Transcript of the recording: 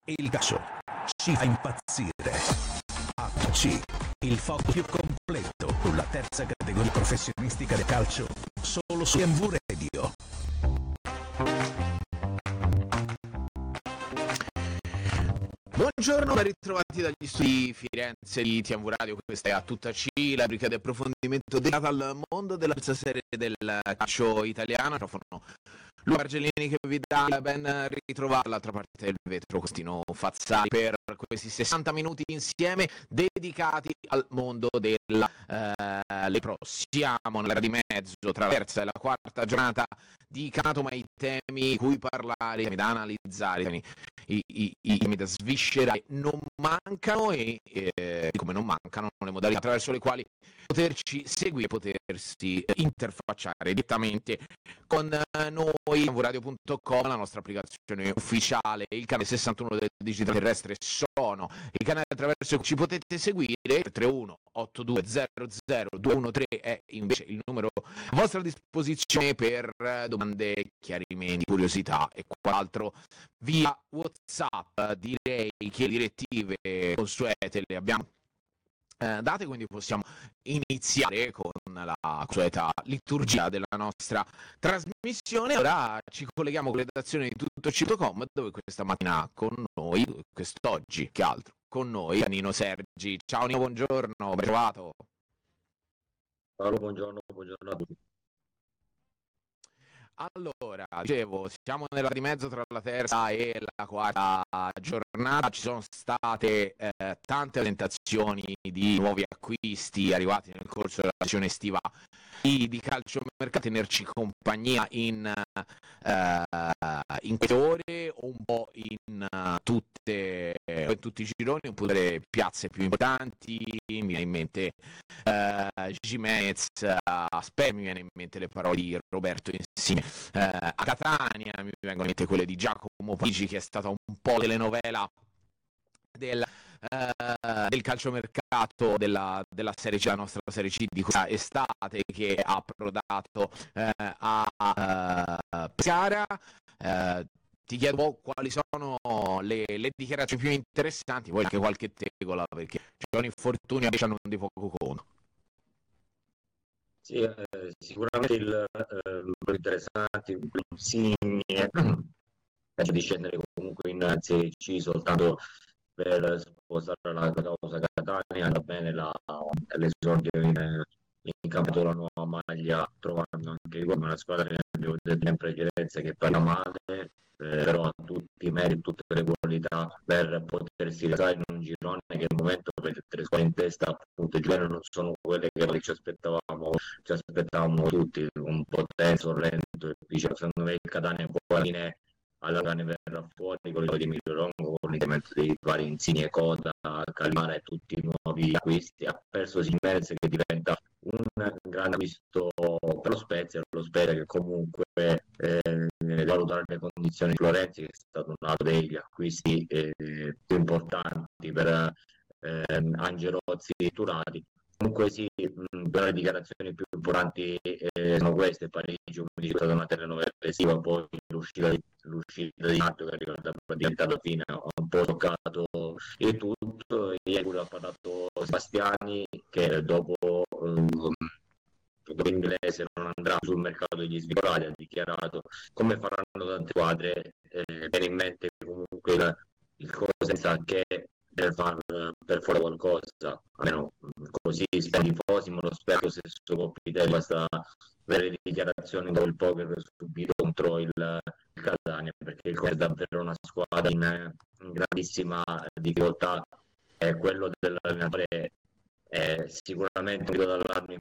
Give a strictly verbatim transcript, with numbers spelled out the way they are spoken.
Il calcio ci fa impazzire. A C, il focus più completo sulla terza categoria professionistica del calcio, solo su M V Radio. Buongiorno, ben ritrovati dagli studi Firenze di T V Radio. Questa è A Tutta C, la rubrica di approfondimento dedicata al mondo della terza serie del calcio italiano. Microfono Luca Argellini che vi dà ben ritrovati dall'altra parte del vetro Costino Fazzari per questi sessanta minuti insieme dedicati al mondo della eh, Lepro. Siamo nell'era di mezzo tra la terza e la quarta giornata di campionato, ma i temi di cui parlare, i temi da analizzare, i temi, i, i, i temi da sviscerare non mancano e eh, come non mancano le modalità attraverso le quali poterci seguire, potersi interfacciare direttamente con noi, t v radio punto com, la nostra applicazione ufficiale, il canale sessantuno del digitale terrestre sono i canali attraverso cui ci potete seguire. Tre uno otto due zero zero due uno tre è invece il numero a vostra disposizione per domande, chiarimenti, curiosità e quant'altro via WhatsApp. Direi che le direttive consuete le abbiamo Eh, date, quindi possiamo iniziare con la consueta liturgia della nostra trasmissione. Ora ci colleghiamo con le redazioni di tutto C punto com, dove questa mattina con noi, quest'oggi che altro, con noi Nino Sergi. Ciao Nino, buongiorno, ben trovato. Ciao, buongiorno, buongiorno a tutti. Allora, dicevo, siamo nella di mezzo tra la terza e la quarta giornata. Ci sono state eh, tante presentazioni di nuovi acquisti arrivati nel corso della sessione estiva di, di calciomercato, tenerci compagnia in, eh, in queste ore, un po' in, uh, tutte, in tutti i gironi, un po' delle piazze più importanti. Mi viene in mente uh, Gimenez, uh, Sper, mi viene in mente le parole di Roberto Insigne. Uh, a Catania mi vengono in mente quelle di Giacomo Parigi, che è stata un po' telenovela del, uh, del calciomercato della, della Serie C, la nostra Serie C di questa estate, che ha approdato uh, a uh, Pescara. Uh, ti chiedo quali sono le, le dichiarazioni più interessanti, poi anche qualche tegola, perché ci sono infortuni che hanno di poco conto. Sì, eh, sicuramente il eh, interessante, Insigne, penso di scendere comunque in Serie C soltanto per sposare la causa Catania. Va bene la, l'esordio in, in campo la nuova maglia, trovando anche come una squadra che abbiamo detto in precedenza che parla male, eh, però ha tutti i meriti, tutte le qualità per potersi risalire in un girone che al momento, per le tre squadre in testa, appunto, i gironi non sono quelle che ci aspettavamo, ci aspettavamo tutti, un po' tenso, lento e vicino. Secondo me il Catania poi alla fine allora ne verrà fuori con il di Emilio Longo, con l'intervento dei vari Insigne, Coda, Calimara e tutti i nuovi acquisti. Ha perso Simenez, che diventa un grande acquisto per lo Spezia, lo Spezia che comunque eh, valutare le condizioni di Florenzi, che è stato un altro degli acquisti eh, più importanti per eh, Angelozzi e Turati. Comunque sì, mh, per le dichiarazioni più importanti eh, sono queste: Parigi, come dicevo, è stata una telenovela estiva, poi l'uscita di, l'uscita di Matteo, che è praticamente alla fine ha un po' toccato il tutto. Ieri ha parlato Sebastiani, che dopo um, l'inglese non andrà sul mercato degli svicolati, ha dichiarato, come faranno tante squadre, eh, per in mente comunque il, il Cosenza che per far per fare qualcosa, almeno così spendi tifosi, ma lo spero stesso Copitelli basta avere le dichiarazioni dopo il poker subito contro il, il Catania, perché il Cosenza è davvero una squadra in, in grandissima difficoltà. È quello dell'allenatore è sicuramente un grido d'allarme